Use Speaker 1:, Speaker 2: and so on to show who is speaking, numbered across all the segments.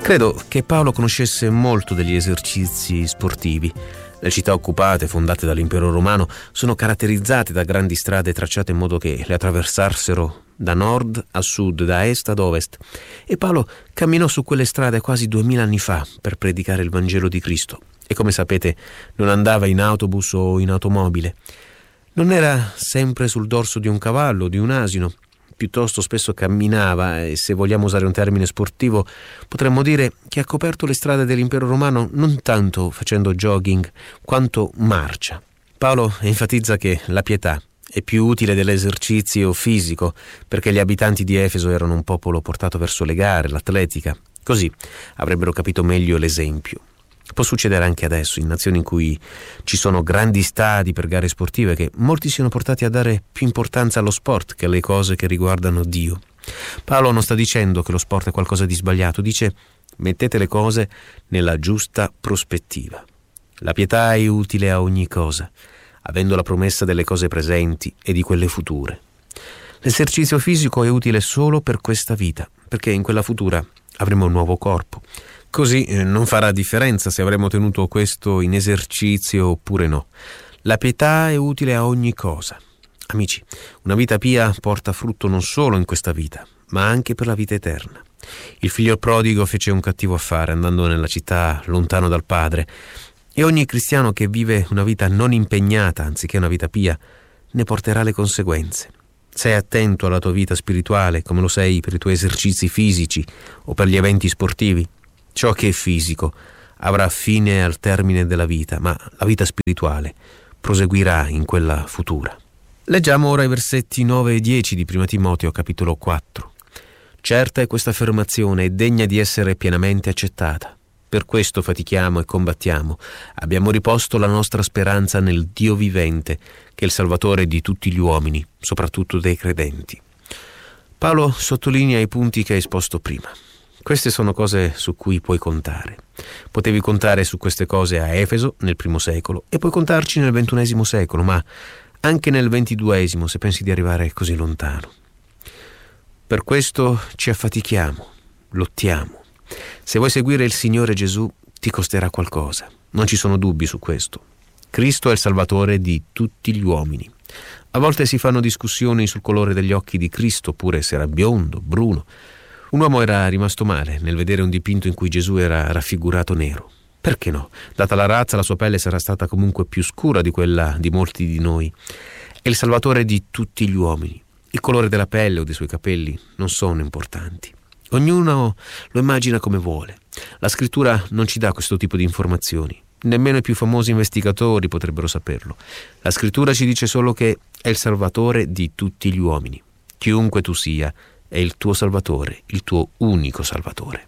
Speaker 1: Credo che Paolo conoscesse molto degli esercizi sportivi. Le città occupate, fondate dall'impero romano, sono caratterizzate da grandi strade tracciate in modo che le attraversassero da nord a sud, da est ad ovest. E Paolo camminò su quelle strade quasi 2000 anni fa per predicare il Vangelo di Cristo. E come sapete, non andava in autobus o in automobile. Non era sempre sul dorso di un cavallo o di un asino. Piuttosto spesso camminava, e se vogliamo usare un termine sportivo potremmo dire che ha coperto le strade dell'impero romano non tanto facendo jogging quanto marcia. Paolo enfatizza che la pietà è più utile dell'esercizio fisico, perché gli abitanti di Efeso erano un popolo portato verso le gare, l'atletica. Così avrebbero capito meglio l'esempio. Può succedere anche adesso, in nazioni in cui ci sono grandi stadi per gare sportive, che molti siano portati a dare più importanza allo sport che alle cose che riguardano Dio. Paolo non sta dicendo che lo sport è qualcosa di sbagliato, dice: mettete le cose nella giusta prospettiva. La pietà è utile a ogni cosa, avendo la promessa delle cose presenti e di quelle future. L'esercizio fisico è utile solo per questa vita, perché in quella futura avremo un nuovo corpo. Così non farà differenza se avremo tenuto questo in esercizio oppure no. La pietà è utile a ogni cosa. Amici, una vita pia porta frutto non solo in questa vita, ma anche per la vita eterna. Il figlio prodigo fece un cattivo affare andando nella città lontano dal padre, e ogni cristiano che vive una vita non impegnata, anziché una vita pia, ne porterà le conseguenze. Sei attento alla tua vita spirituale come lo sei per i tuoi esercizi fisici o per gli eventi sportivi. Ciò che è fisico avrà fine al termine della vita, ma la vita spirituale proseguirà in quella futura. Leggiamo ora i versetti 9 e 10 di 1 Timoteo, capitolo 4. Certa è questa affermazione, è degna di essere pienamente accettata. Per questo fatichiamo e combattiamo. Abbiamo riposto la nostra speranza nel Dio vivente, che è il Salvatore di tutti gli uomini, soprattutto dei credenti. Paolo sottolinea i punti che ha esposto prima. Queste sono cose su cui puoi contare. Potevi contare su queste cose a Efeso nel I secolo e puoi contarci nel XXI secolo, ma anche nel XXII se pensi di arrivare così lontano. Per questo ci affatichiamo, lottiamo. Se vuoi seguire il Signore Gesù ti costerà qualcosa, non ci sono dubbi su questo. Cristo è il Salvatore di tutti gli uomini. A volte si fanno discussioni sul colore degli occhi di Cristo, oppure se era biondo, bruno. Un uomo era rimasto male nel vedere un dipinto in cui Gesù era raffigurato nero. Perché no? Data la razza, la sua pelle sarà stata comunque più scura di quella di molti di noi. È il Salvatore di tutti gli uomini. Il colore della pelle o dei suoi capelli non sono importanti. Ognuno lo immagina come vuole. La scrittura non ci dà questo tipo di informazioni. Nemmeno i più famosi investigatori potrebbero saperlo. La scrittura ci dice solo che è il Salvatore di tutti gli uomini. Chiunque tu sia, è il tuo Salvatore, il tuo unico Salvatore.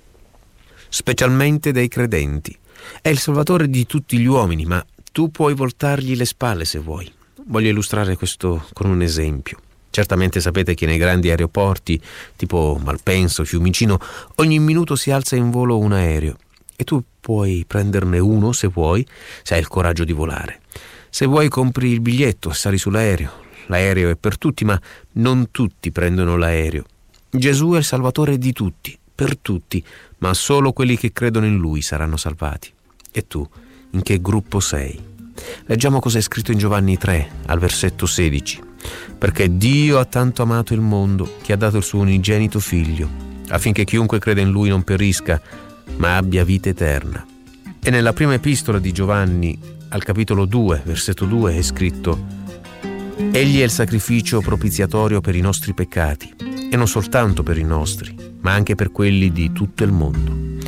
Speaker 1: Specialmente dei credenti. È il Salvatore di tutti gli uomini, ma tu puoi voltargli le spalle se vuoi. Voglio illustrare questo con un esempio. Certamente sapete che nei grandi aeroporti, tipo Malpensa, Fiumicino, ogni minuto si alza in volo un aereo e tu puoi prenderne uno se vuoi, se hai il coraggio di volare. Se vuoi compri il biglietto e sali sull'aereo. L'aereo è per tutti, ma non tutti prendono l'aereo. Gesù è il Salvatore di tutti, per tutti, ma solo quelli che credono in Lui saranno salvati. E tu, in che gruppo sei? Leggiamo cosa è scritto in Giovanni 3, al versetto 16. Perché Dio ha tanto amato il mondo che ha dato il suo unigenito Figlio, affinché chiunque crede in Lui non perisca, ma abbia vita eterna. E nella prima epistola di Giovanni, al capitolo 2, versetto 2, è scritto: Egli è il sacrificio propiziatorio per i nostri peccati, e non soltanto per i nostri, ma anche per quelli di tutto il mondo.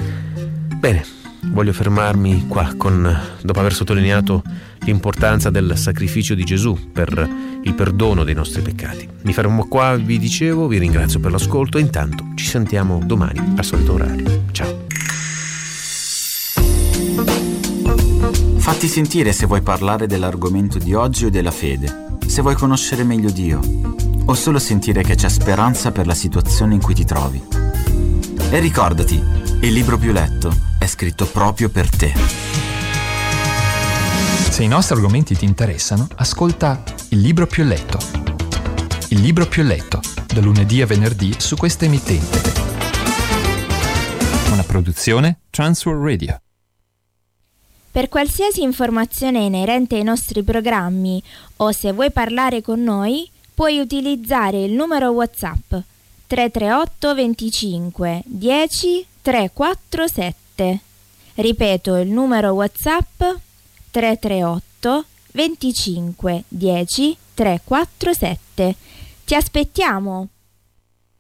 Speaker 1: Bene, voglio fermarmi qua dopo aver sottolineato l'importanza del sacrificio di Gesù per il perdono dei nostri peccati. Mi fermo qua, vi dicevo, vi ringrazio per l'ascolto e intanto ci sentiamo domani al solito orario. Ciao.
Speaker 2: Fatti sentire se vuoi parlare dell'argomento di oggi o della fede, se vuoi conoscere meglio Dio o solo sentire che c'è speranza per la situazione in cui ti trovi. E ricordati, il libro più letto è scritto proprio per te.
Speaker 3: Se i nostri argomenti ti interessano, ascolta Il libro più letto. Il libro più letto, da lunedì a venerdì su questa emittente. Una Produzione Transworld Radio.
Speaker 4: Per qualsiasi informazione inerente ai nostri programmi o se vuoi parlare con noi, puoi utilizzare il numero WhatsApp 338 25 10 347. Ripeto il numero WhatsApp 338 25 10 347. Ti aspettiamo!